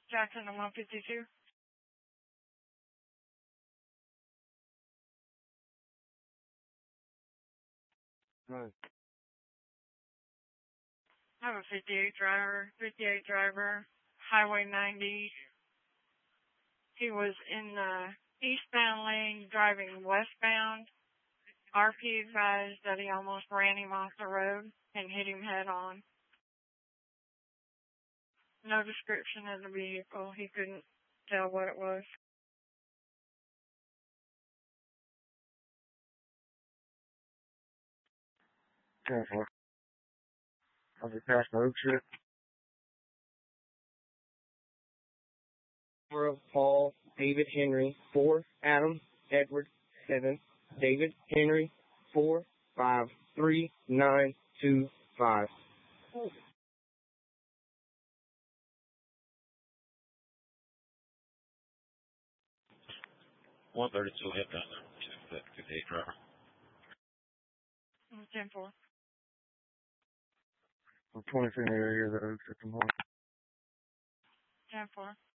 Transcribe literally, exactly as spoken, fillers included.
Jackson to one fifty-two. Right. I have a fifty-eight driver, fifty-eight driver, Highway ninety. He was in the eastbound lane driving westbound. R P advised that he almost ran him off the road and hit him head on. No description of the vehicle. He couldn't tell what it was. ten four. I'll be past the Oak Street. Of Paul, David Henry, four, Adam, Edward, seven, David Henry, four, five, three, nine, two, five. one thirty-two hit down there, fifty-eight driver. ten four. I'm twenty-three in the area of the Oak Street tomorrow. ten four.